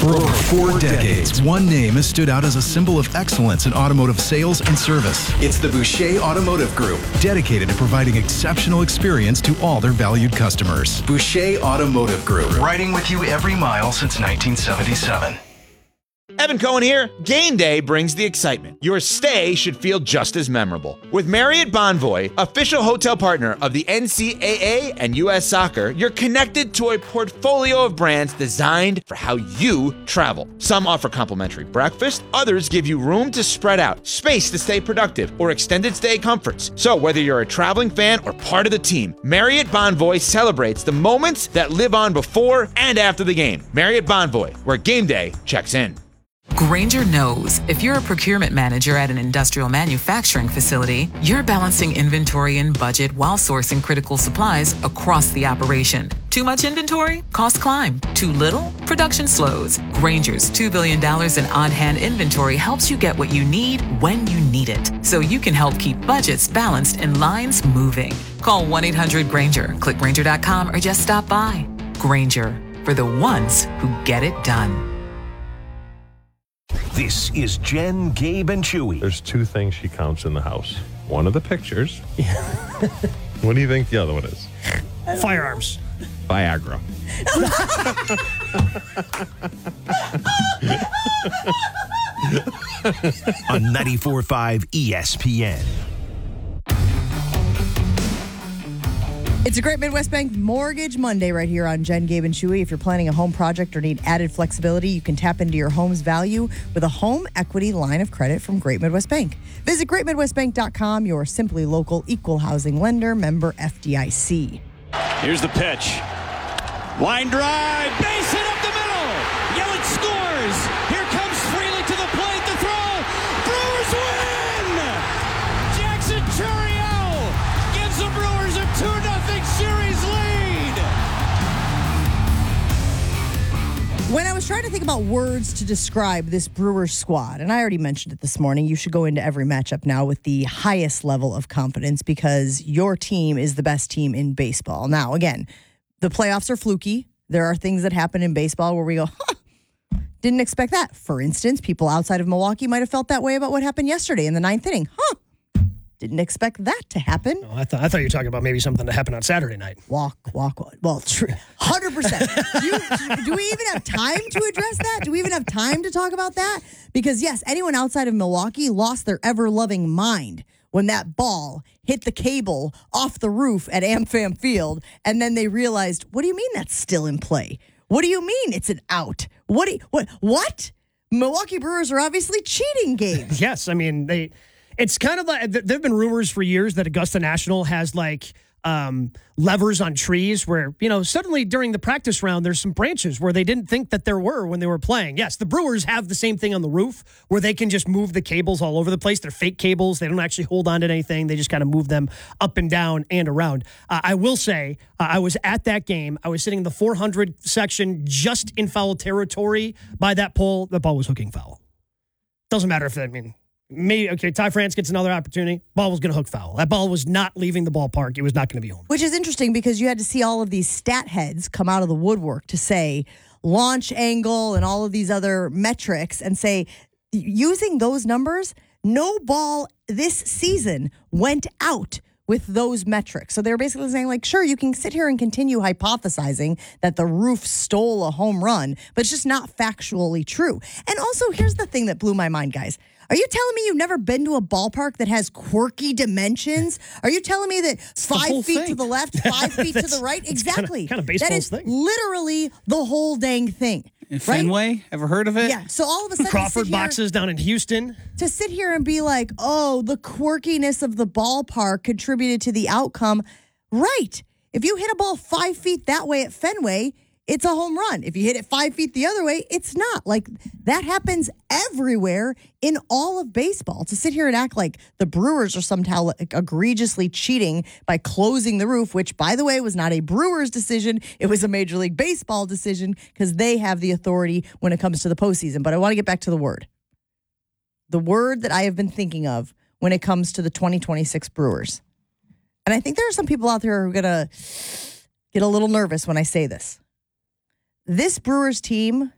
For over 4 decades, one name has stood out as a symbol of excellence in automotive sales and service. It's the Boucher Automotive Group, dedicated to providing exceptional experience to all their valued customers. Boucher Automotive Group, riding with you every mile since 1977. Evan Cohen here. Game day brings the excitement. Your stay should feel just as memorable. With Marriott Bonvoy, official hotel partner of the NCAA and U.S. Soccer, you're connected to a portfolio of brands designed for how you travel. Some offer complimentary breakfast, others give you room to spread out, space to stay productive, or extended stay comforts. So whether you're a traveling fan or part of the team, Marriott Bonvoy celebrates the moments that live on before and after the game. Marriott Bonvoy, where game day checks in. Grainger knows if you're a procurement manager at an industrial manufacturing facility, you're balancing inventory and budget while sourcing critical supplies across the operation. Too much inventory? Costs climb. Too little? Production slows. Grainger's $2 billion in on-hand inventory helps you get what you need when you need it, so you can help keep budgets balanced and lines moving. Call 1-800-GRAINGER, click Grainger.com, or just stop by. Grainger, for the ones who get it done. This is Jen, Gabe, and Chewy. There's 2 things she counts in the house. One of the pictures. What do you think the other one is? Firearms. Viagra. On 94.5 ESPN. It's a Great Midwest Bank Mortgage Monday right here on Jen, Gabe, and Chewy. If you're planning a home project or need added flexibility, you can tap into your home's value with a home equity line of credit from Great Midwest Bank. Visit greatmidwestbank.com, your simply local equal housing lender, member FDIC. Here's the pitch. Line drive, base hit up the middle. Yelich scores. Here comes Freely to the plate. The throw. Brewers win! Jackson Chourio gives the Brewers a 2-0 series lead. When I was trying to think about words to describe this Brewers squad, and I already mentioned it this morning, you should go into every matchup now with the highest level of confidence because your team is the best team in baseball. Now, again, the playoffs are fluky. There are things that happen in baseball where we go, didn't expect that. For instance, people outside of Milwaukee might have felt that way about what happened yesterday in the 9th inning. Didn't expect that to happen. No, I thought you were talking about maybe something that happened on Saturday night. Walk. Well, 100%. Do we even have time to address that? Do we even have time to talk about that? Because, yes, anyone outside of Milwaukee lost their ever-loving mind when that ball hit the cable off the roof at AmFam Field, and then they realized, what do you mean that's still in play? What do you mean it's an out? What? Milwaukee Brewers are obviously cheating games. Yes, I mean, it's kind of like, there have been rumors for years that Augusta National has like levers on trees where, suddenly during the practice round, there's some branches where they didn't think that there were when they were playing. Yes, the Brewers have the same thing on the roof where they can just move the cables all over the place. They're fake cables. They don't actually hold on to anything. They just kind of move them up and down and around. I will say, I was at that game. I was sitting in the 400 section just in foul territory by that pole. The ball was hooking foul. Doesn't matter if Ty France gets another opportunity. Ball was going to hook foul. That ball was not leaving the ballpark. It was not going to be home. Which is interesting because you had to see all of these stat heads come out of the woodwork to say launch angle and all of these other metrics and say, using those numbers, no ball this season went out with those metrics. So they were basically saying, like, sure, you can sit here and continue hypothesizing that the roof stole a home run, but it's just not factually true. And also, here's the thing that blew my mind, guys. Are you telling me you've never been to a ballpark that has quirky dimensions? Are you telling me that 5 feet to the left, 5 feet to the right? Exactly. Kind of baseball's that is thing. Literally the whole dang thing. In Fenway? Ever heard of it? Yeah. So all of a sudden, Crawford boxes down in Houston. To sit here and be like, oh, the quirkiness of the ballpark contributed to the outcome. Right. If you hit a ball 5 feet that way at Fenway, it's a home run. If you hit it 5 feet the other way, it's not. Like, that happens everywhere in all of baseball. To sit here and act like the Brewers are somehow like egregiously cheating by closing the roof, which, by the way, was not a Brewers decision. It was a Major League Baseball decision because they have the authority when it comes to the postseason. But I want to get back to the word. The word that I have been thinking of when it comes to the 2026 Brewers. And I think there are some people out there who are going to get a little nervous when I say this. This Brewers team